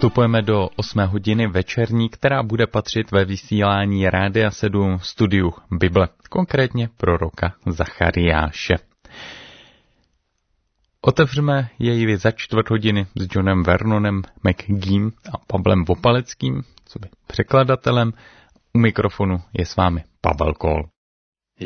Vstupujeme do 8. hodiny večerní, která bude patřit ve vysílání Rádia 7 studiu Bible, konkrétně proroka Zachariáše. Otevřeme jej za 4 hodiny s Johnem Vernonem McGeem a Pavlem Vopaleckým, co by překladatelem. U mikrofonu je s vámi Pavel Kol.